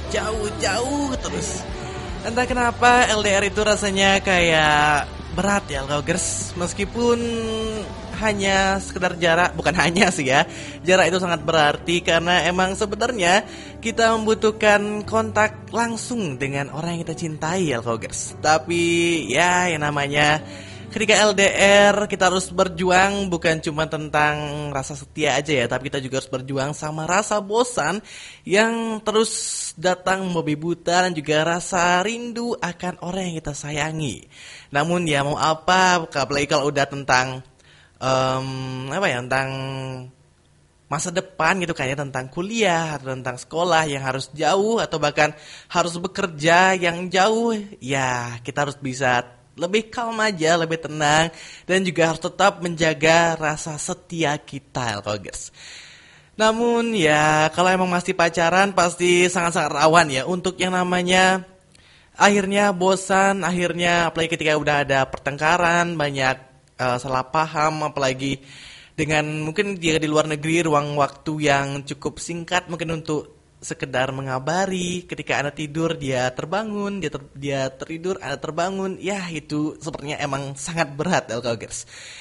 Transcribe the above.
jauh-jauh terus. Entah kenapa LDR itu rasanya kayak berat ya Logers. Meskipun hanya sekedar jarak, bukan hanya sih ya, jarak itu sangat berarti karena emang sebenarnya kita membutuhkan kontak langsung dengan orang yang kita cintai ya Logers. Tapi ya yang namanya ketika LDR kita harus berjuang bukan cuma tentang rasa setia aja ya, tapi kita juga harus berjuang sama rasa bosan yang terus datang membabi buta dan juga rasa rindu akan orang yang kita sayangi. Namun ya mau apa, apalagi kalau udah tentang tentang masa depan gitu kayaknya, tentang kuliah atau tentang sekolah yang harus jauh atau bahkan harus bekerja yang jauh, ya kita harus bisa lebih calm aja, lebih tenang, dan juga harus tetap menjaga rasa setia kita, Elkogers. Namun ya kalau emang masih pacaran pasti sangat-sangat rawan ya untuk yang namanya akhirnya bosan, akhirnya apalagi ketika udah ada pertengkaran, banyak salah paham, apalagi dengan mungkin dia di luar negeri, ruang waktu yang cukup singkat mungkin untuk sekedar mengabari, ketika Anda tidur dia terbangun, dia tertidur Anda terbangun, ya itu sepertinya emang sangat berat Elkogers.